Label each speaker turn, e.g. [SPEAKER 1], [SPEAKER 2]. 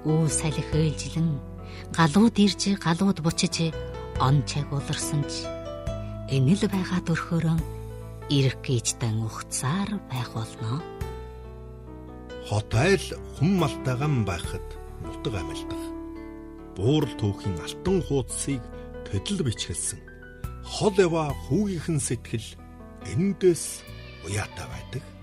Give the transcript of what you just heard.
[SPEAKER 1] Үу салхи ээлжлэн галууд ирж галууд бучиж он чаг уларсан ч энэл байгаа төрхөөрөн ирэх гэжтэн ухцаар байх болно.
[SPEAKER 2] Хот айл хүм малтайган байхад нутаг амилдах. Буурал түүхийн алтан хуудсыг төдөл бичгэлсэн. Хол ява хүүгийнхэн сэтгэл эндээс уяатай байдаг.